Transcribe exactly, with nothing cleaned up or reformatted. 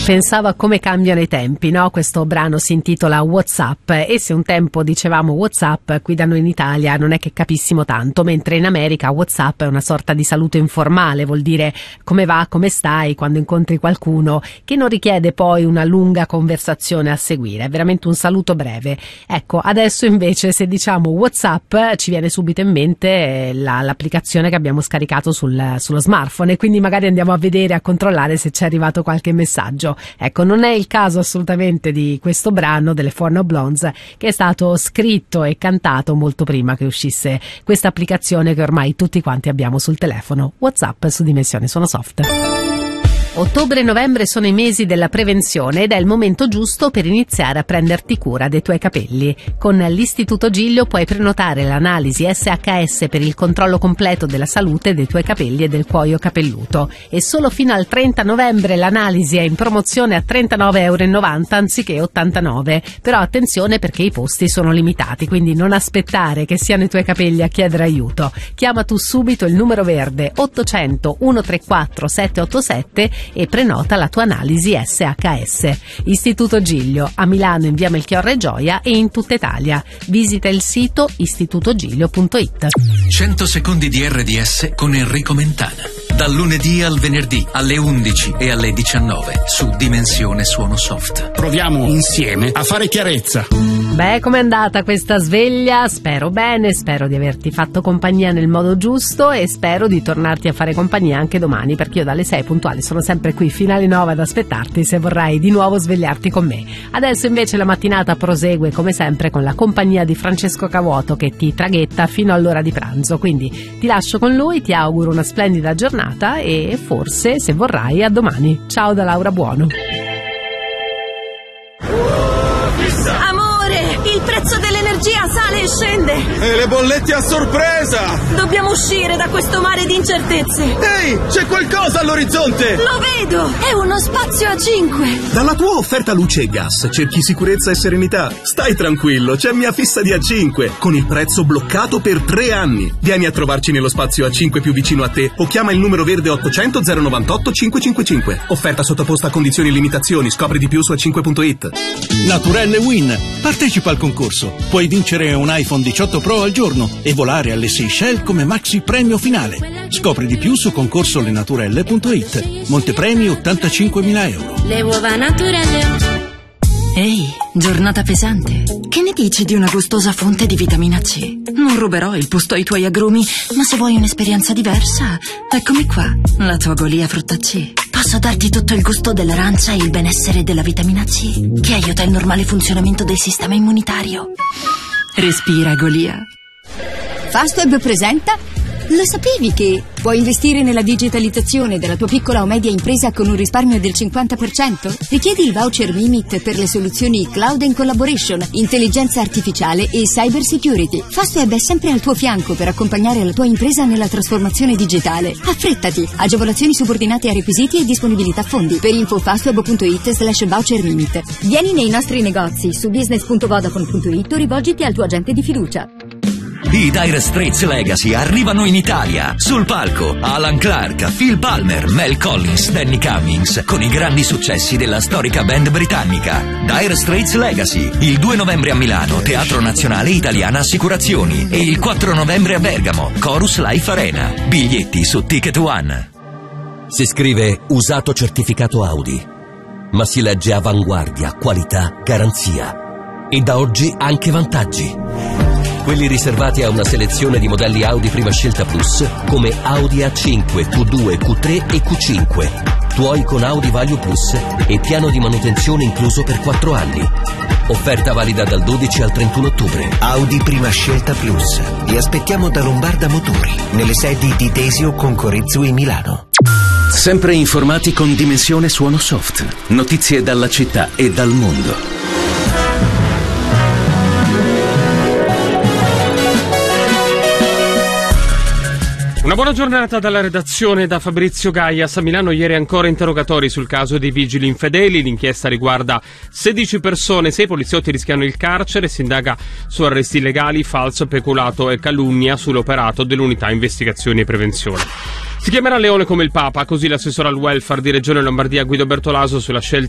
Pensavo a come cambiano i tempi, no? Questo brano si intitola WhatsApp, e se un tempo dicevamo WhatsApp, qui da noi in Italia non è che capissimo tanto, mentre in America WhatsApp è una sorta di saluto informale, vuol dire come va, come stai, quando incontri qualcuno, che non richiede poi una lunga conversazione a seguire, è veramente un saluto breve. Ecco, adesso invece se diciamo WhatsApp ci viene subito in mente la, l'applicazione che abbiamo scaricato sul, sullo smartphone, e quindi magari andiamo a vedere, a controllare se c'è arrivato qualche messaggio. Ecco, non è il caso assolutamente di questo brano delle Four No Blondes, che è stato scritto e cantato molto prima che uscisse questa applicazione che ormai tutti quanti abbiamo sul telefono, WhatsApp su Dimensione Suono Soft. Ottobre e novembre sono i mesi della prevenzione ed è il momento giusto per iniziare a prenderti cura dei tuoi capelli. Con l'Istituto Giglio puoi prenotare l'analisi S H S per il controllo completo della salute dei tuoi capelli e del cuoio capelluto, e solo fino al trenta novembre l'analisi è in promozione a trentanove e novanta euro anziché ottantanove. Però attenzione, perché i posti sono limitati, quindi non aspettare che siano i tuoi capelli a chiedere aiuto. Chiama tu subito il numero verde ottocento centotrentaquattro settecentottantasette e prenota la tua analisi S H S. Istituto Giglio a Milano in via Melchiorre Gioia e in tutta Italia. Visita il sito istituto giglio punto it. cento secondi di R D S con Enrico Mentana. Dal lunedì al venerdì alle undici e alle diciannove su Dimensione Suono Soft. Proviamo insieme a fare chiarezza. Beh, com'è andata questa sveglia? Spero bene, spero di averti fatto compagnia nel modo giusto e spero di tornarti a fare compagnia anche domani, perché io dalle sei puntuali sono sempre qui fino alle nove ad aspettarti se vorrai di nuovo svegliarti con me. Adesso invece la mattinata prosegue come sempre con la compagnia di Francesco Cavuoto, che ti traghetta fino all'ora di pranzo, quindi ti lascio con lui, ti auguro una splendida giornata e forse, se vorrai, a domani. Ciao da Laura Buono. Amore, il prezzo dell'energia sale e scende. E le bollette a sorpresa. Dobbiamo uscire da questo mare di incertezze. Ehi, c'è qualcosa all'orizzonte. Lo vedo, è uno spazio a cinque. Dalla tua offerta luce e gas cerchi sicurezza e serenità? Stai tranquillo, c'è mia fissa di A cinque con il prezzo bloccato per tre anni. Vieni a trovarci nello spazio A cinque più vicino a te o chiama il numero verde ottocento zero novantotto cinquecentocinquantacinque. Offerta sottoposta a condizioni e limitazioni. Scopri di più su a cinque punto it. Naturelle Win. Partecipa al concorso. Puoi vincere un iPhone diciotto Pro al giorno e volare alle Seychelles come maxi premio finale. Scopri di più su concorso le naturelle punto it. Montepremi ottantacinquemila euro. Le uova naturelle. Ehi, giornata pesante. Che ne dici di una gustosa fonte di vitamina C? Non ruberò il posto ai tuoi agrumi, ma se vuoi un'esperienza diversa, eccomi qua, la tua Golia frutta C. Posso darti tutto il gusto dell'arancia e il benessere della vitamina C, che aiuta il normale funzionamento del sistema immunitario. Respira, Golia. Fastweb presenta. Lo sapevi che puoi investire nella digitalizzazione della tua piccola o media impresa con un risparmio del cinquanta per cento? Richiedi il voucher Mimit per le soluzioni Cloud and Collaboration, intelligenza artificiale e cyber security. Fastweb è sempre al tuo fianco per accompagnare la tua impresa nella trasformazione digitale. Affrettati! Agevolazioni subordinate a requisiti e disponibilità fondi. Per info fastweb punto it slash voucher Mimit. Vieni nei nostri negozi su business punto vodafone punto it o rivolgiti al tuo agente di fiducia. I Dire Straits Legacy arrivano in Italia. Sul palco Alan Clark, Phil Palmer, Mel Collins, Danny Cummings, con i grandi successi della storica band britannica. Dire Straits Legacy, il due novembre a Milano, Teatro Nazionale Italiana Assicurazioni, e il quattro novembre a Bergamo, Chorus Life Arena. Biglietti su Ticket One. Si scrive usato certificato Audi, ma si legge avanguardia, qualità, garanzia. E da oggi anche vantaggi. Quelli riservati a una selezione di modelli Audi Prima Scelta Plus, come Audi A cinque, Q due, Q tre e Q cinque. Tuoi con Audi Value Plus e piano di manutenzione incluso per quattro anni. Offerta valida dal dodici al trentuno ottobre. Audi Prima Scelta Plus. Vi aspettiamo da Lombarda Motori, nelle sedi di Desio con Corezzo e Milano. Sempre informati con Dimensione Suono Soft. Notizie dalla città e dal mondo. Una buona giornata dalla redazione da Fabrizio Gaias. A Milano ieri ancora interrogatori sul caso dei vigili infedeli. L'inchiesta riguarda sedici persone, sei poliziotti rischiano il carcere, si indaga su arresti illegali, falso, peculato e calunnia sull'operato dell'unità investigazioni e prevenzione. Si chiamerà Leone come il Papa, così l'assessore al welfare di Regione Lombardia Guido Bertolaso sulla scelta